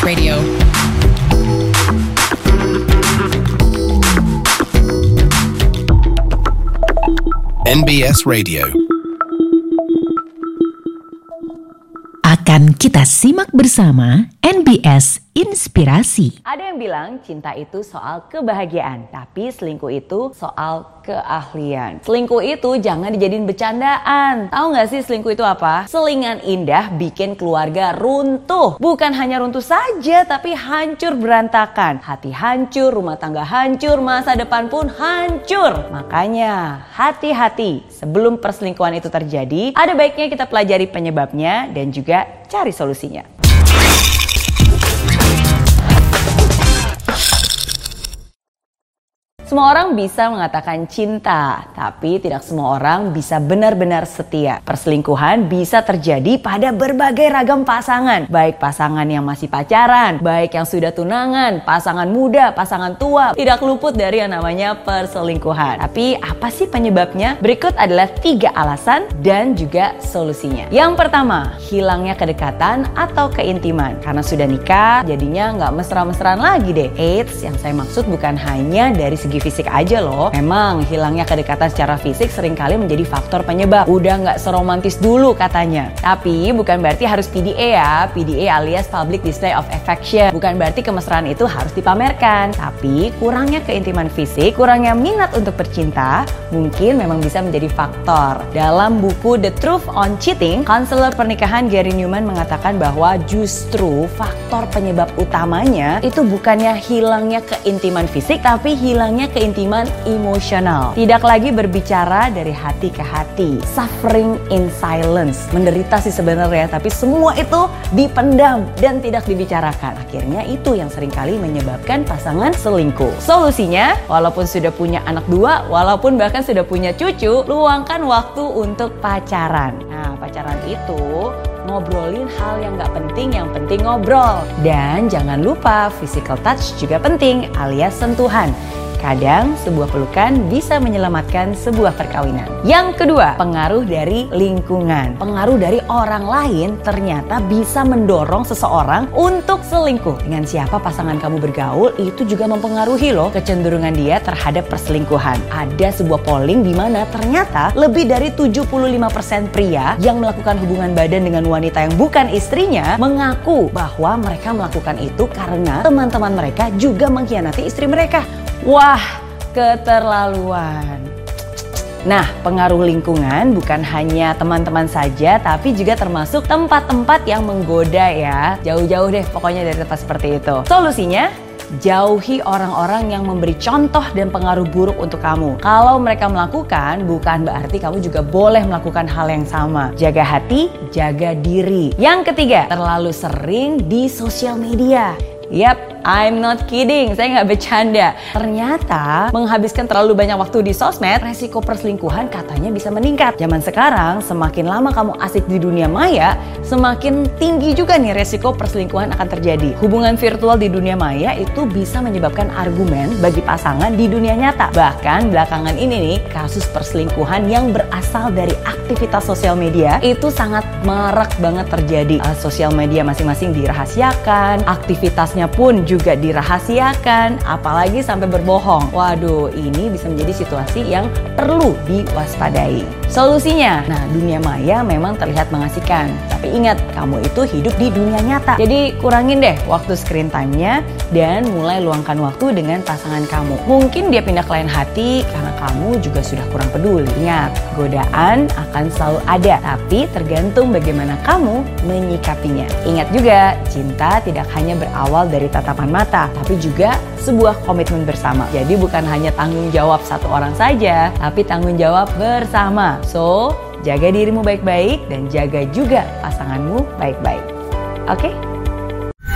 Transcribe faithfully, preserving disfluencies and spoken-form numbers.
S Radio. N B S Radio. Akan kita simak bersama N B S Inspirasi. Ada yang bilang cinta itu soal kebahagiaan, tapi selingkuh itu soal keahlian. Selingkuh itu jangan dijadiin bercandaan. Tahu gak sih selingkuh itu apa? Selingan indah bikin keluarga runtuh. Bukan hanya runtuh saja, tapi hancur berantakan. Hati hancur, rumah tangga hancur, masa depan pun hancur. Makanya hati-hati sebelum perselingkuhan itu terjadi. Ada baiknya kita pelajari penyebabnya dan juga cari solusinya. Semua orang bisa mengatakan cinta, tapi tidak semua orang bisa benar-benar setia. Perselingkuhan bisa terjadi pada berbagai ragam pasangan. Baik pasangan yang masih pacaran, baik yang sudah tunangan, pasangan muda, pasangan tua. Tidak luput dari yang namanya perselingkuhan. Tapi apa sih penyebabnya? Berikut adalah tiga alasan dan juga solusinya. Yang pertama, hilangnya kedekatan atau keintiman. Karena sudah nikah, jadinya nggak mesra-mesraan lagi deh. Eits, yang saya maksud bukan hanya dari segi fisik aja loh. Memang hilangnya kedekatan secara fisik seringkali menjadi faktor penyebab. Udah nggak seromantis dulu katanya. Tapi bukan berarti harus P D A ya. P D A alias Public Display of Affection. Bukan berarti kemesraan itu harus dipamerkan. Tapi kurangnya keintiman fisik, kurangnya minat untuk bercinta, mungkin memang bisa menjadi faktor. Dalam buku The Truth on Cheating, konselor pernikahan Gary Newman mengatakan bahwa justru faktor penyebab utamanya itu bukannya hilangnya keintiman fisik, tapi hilangnya keintiman emosional. Tidak lagi berbicara dari hati ke hati. Suffering in silence. Menderita sih sebenarnya, tapi semua itu dipendam dan tidak dibicarakan. Akhirnya itu yang seringkali menyebabkan pasangan selingkuh. Solusinya, walaupun sudah punya anak dua, walaupun bahkan sudah punya cucu, luangkan waktu untuk pacaran. Nah, pacaran itu ngobrolin hal yang gak penting, yang penting ngobrol. Dan jangan lupa physical touch juga penting, alias sentuhan. Kadang sebuah pelukan bisa menyelamatkan sebuah perkawinan. Yang kedua, pengaruh dari lingkungan. Pengaruh dari orang lain ternyata bisa mendorong seseorang untuk selingkuh. Dengan siapa pasangan kamu bergaul, itu juga mempengaruhi loh kecenderungan dia terhadap perselingkuhan. Ada sebuah polling di mana ternyata lebih dari tujuh puluh lima persen pria yang melakukan hubungan badan dengan wanita yang bukan istrinya mengaku bahwa mereka melakukan itu karena teman-teman mereka juga mengkhianati istri mereka. Wah, keterlaluan. Nah, pengaruh lingkungan bukan hanya teman-teman saja, tapi juga termasuk tempat-tempat yang menggoda ya. Jauh-jauh deh pokoknya dari tempat seperti itu. Solusinya, jauhi orang-orang yang memberi contoh dan pengaruh buruk untuk kamu. Kalau mereka melakukan, bukan berarti kamu juga boleh melakukan hal yang sama. Jaga hati, jaga diri. Yang ketiga, terlalu sering di sosial media. Yap, I'm not kidding, saya nggak bercanda. Ternyata menghabiskan terlalu banyak waktu di sosmed, resiko perselingkuhan katanya bisa meningkat. Zaman sekarang, semakin lama kamu asik di dunia maya, semakin tinggi juga nih resiko perselingkuhan akan terjadi. Hubungan virtual di dunia maya itu bisa menyebabkan argumen bagi pasangan di dunia nyata. Bahkan belakangan ini nih, kasus perselingkuhan yang berasal dari aktivitas sosial media itu sangat marak banget terjadi. Uh, sosial media masing-masing dirahasiakan, aktivitasnya pun juga dirahasiakan, apalagi sampai berbohong. Waduh, ini bisa menjadi situasi yang perlu diwaspadai. Solusinya, nah dunia maya memang terlihat mengasihkan, tapi ingat, kamu itu hidup di dunia nyata. Jadi kurangin deh waktu screen time-nya dan mulai luangkan waktu dengan pasangan kamu. Mungkin dia pindah ke lain hati karena kamu juga sudah kurang peduli. Ingat, godaan akan selalu ada, tapi tergantung bagaimana kamu menyikapinya. Ingat juga, cinta tidak hanya berawal dari tatapan mata, tapi juga sebuah komitmen bersama. Jadi bukan hanya tanggung jawab satu orang saja, tapi tanggung jawab bersama. So, jaga dirimu baik-baik dan jaga juga pasanganmu baik-baik. Oke?